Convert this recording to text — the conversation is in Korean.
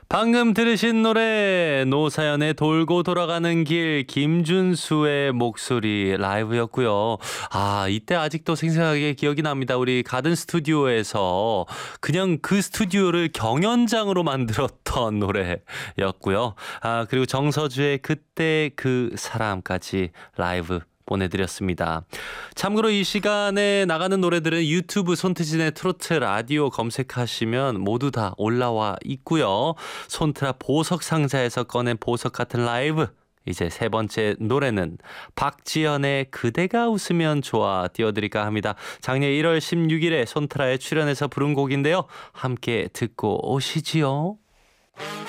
방금 들으신 노래 노사연의 돌고 돌아가는 길 김준수의 목소리 라이브였고요. 이때 아직도 생생하게 기억이 납니다. 우리 가든 스튜디오에서 그냥 그 스튜디오를 경연장으로 만들었던 노래였고요. 그리고 정서주의 그때 그 사람까지 라이브 보내드렸습니다. 참고로 이 시간에 나가는 노래들은 유튜브 손트진의 트로트 라디오 검색하시면 모두 다 올라와 있고요. 손트라 보석 상자에서 꺼낸 보석 같은 라이브. 이제 세 번째 노래는 박지연의 그대가 웃으면 좋아 띄워드릴까 합니다. 작년 1월 16일에 손트라에 출연해서 부른 곡인데요. 함께 듣고 오시지요.